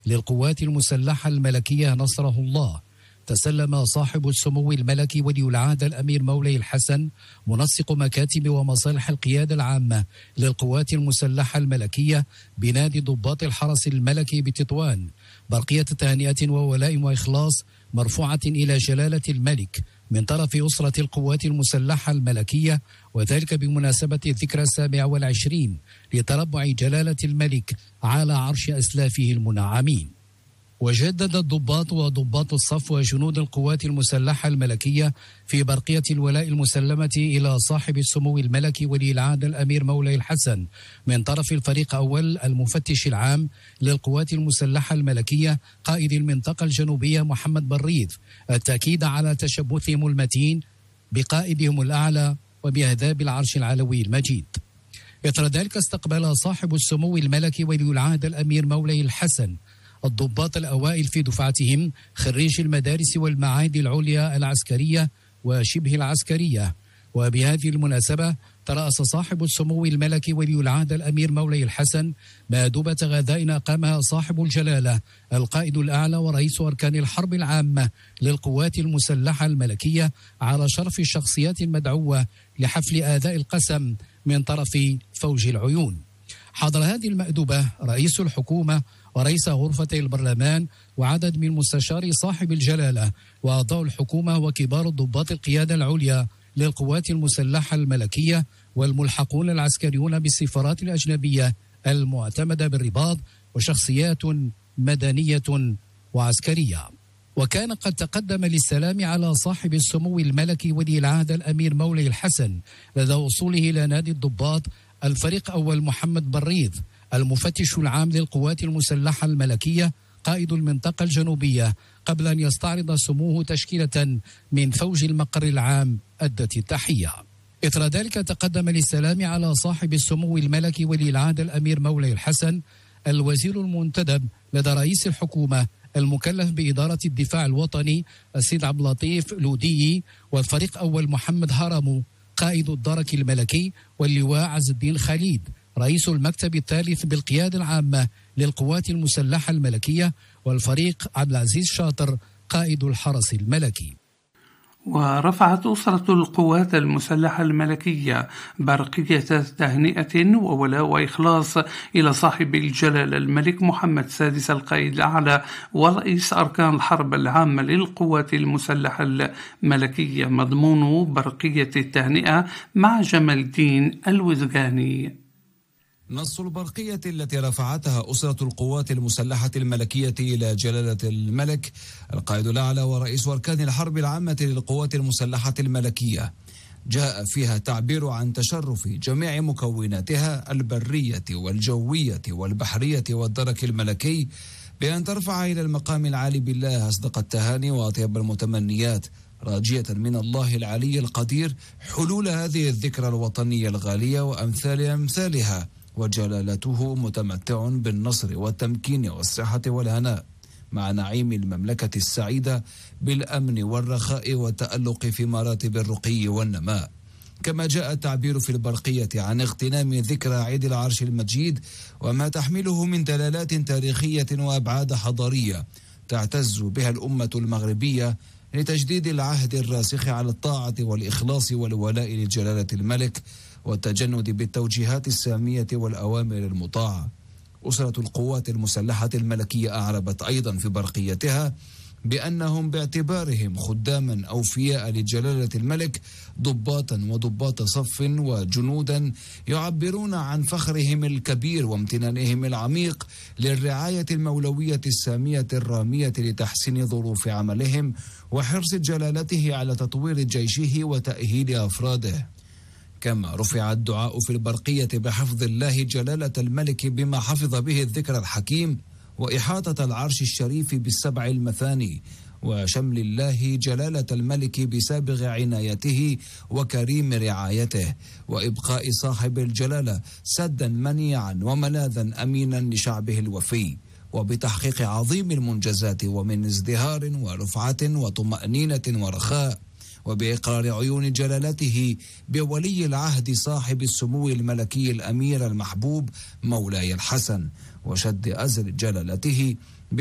للقوات المسلحة الملكية نصره الله، تسلم صاحب السمو الملكي ولي العهد الأمير مولاي الحسن منسق مكاتب ومصالح القيادة العامة للقوات المسلحة الملكية بنادي ضباط الحرس الملكي بتطوان برقية تهنئة وولاء وإخلاص مرفوعة إلى جلالة الملك من طرف أسرة القوات المسلحة الملكية، وذلك بمناسبة الذكرى 27 لتربع جلالة الملك على عرش أسلافه المنعمين. وجدد الضباط وضباط الصف وجنود القوات المسلحة الملكية في برقية الولاء المسلمة إلى صاحب السمو الملكي ولي العهد الأمير مولاي الحسن من طرف الفريق أول المفتش العام للقوات المسلحة الملكية قائد المنطقة الجنوبية محمد بريد التأكيد على تشبثهم المتين بقائدهم الأعلى وبأهداب العرش العلوي المجيد. إثر ذلك استقبل صاحب السمو الملكي ولي العهد الأمير مولاي الحسن الضباط الأوائل في دفعتهم خريج المدارس والمعاهد العليا العسكرية وشبه العسكرية. وبهذه المناسبة ترأس صاحب السمو الملكي ولي العهد الأمير مولاي الحسن مأدبة غذاء أقامها صاحب الجلالة القائد الأعلى ورئيس أركان الحرب العامة للقوات المسلحة الملكية على شرف الشخصيات المدعوة لحفل آذاء القسم من طرف فوج العيون. حضر هذه المأدبة رئيس الحكومة ورئيس غرفة البرلمان وعدد من مستشاري صاحب الجلالة وأعضاء الحكومة وكبار ضباط القيادة العليا للقوات المسلحة الملكية والملحقون العسكريون بالسفارات الأجنبية المعتمدة بالرباط وشخصيات مدنية وعسكرية. وكان قد تقدم للسلام على صاحب السمو الملكي ولي العهد الأمير مولاي الحسن لدى وصوله إلى نادي الضباط الفريق أول محمد بريد المفتش العام للقوات المسلحة الملكية قائد المنطقة الجنوبية قبل أن يستعرض سموه تشكيلة من فوج المقر العام أدت التحية. إثر ذلك تقدم للسلام على صاحب السمو الملكي ولي العهد الأمير مولاي الحسن الوزير المنتدب لدى رئيس الحكومة المكلف بإدارة الدفاع الوطني السيد عبد اللطيف لودي والفريق أول محمد هرمو قائد الدرك الملكي واللواء عز الدين خليد رئيس المكتب الثالث بالقيادة العامة للقوات المسلحة الملكية والفريق عبد العزيز شاطر قائد الحرس الملكي. ورفعت أسرة القوات المسلحة الملكية برقية تهنئة وولاء وإخلاص إلى صاحب الجلالة الملك محمد السادس القائد الأعلى ورئيس أركان الحرب العامة للقوات المسلحة الملكية. مضمون برقية التهنئة مع جمال الدين الوزغاني. نص البرقية التي رفعتها أسرة القوات المسلحة الملكية إلى جلالة الملك القائد الأعلى ورئيس أركان الحرب العامة للقوات المسلحة الملكية جاء فيها تعبير عن تشرف جميع مكوناتها البرية والجوية والبحرية والدرك الملكي بأن ترفع إلى المقام العالي بالله أصدق التهاني وأطيب المتمنيات راجية من الله العلي القدير حلول هذه الذكرى الوطنية الغالية وأمثال أمثالها، وجلالته متمتع بالنصر والتمكين والصحة والهناء مع نعيم المملكة السعيدة بالأمن والرخاء والتألق في مراتب الرقي والنماء. كما جاء التعبير في البرقية عن اغتنام ذكرى عيد العرش المجيد وما تحمله من دلالات تاريخية وأبعاد حضارية تعتز بها الأمة المغربية لتجديد العهد الراسخ على الطاعة والإخلاص والولاء لجلالة الملك والتجند بالتوجيهات السامية والأوامر المطاعة. أسرة القوات المسلحة الملكية أعربت أيضا في برقيتها بأنهم باعتبارهم خداما أوفياء لجلالة الملك ضباطا وضباط صف وجنودا يعبرون عن فخرهم الكبير وامتنانهم العميق للرعاية المولوية السامية الرامية لتحسين ظروف عملهم وحرص جلالته على تطوير جيشه وتأهيل أفراده. كما رفع الدعاء في البرقية بحفظ الله جلالة الملك بما حفظ به الذكر الحكيم وإحاطة العرش الشريف بالسبع المثاني وشمل الله جلالة الملك بسابغ عنايته وكريم رعايته وإبقاء صاحب الجلالة سدا منيعا وملاذا أمينا لشعبه الوفي وبتحقيق عظيم المنجزات ومن ازدهار ورفعة وطمأنينة ورخاء وبإقرار عيون جلالته بولي العهد صاحب السمو الملكي الأمير المحبوب مولاي الحسن، وشد أزر جلالته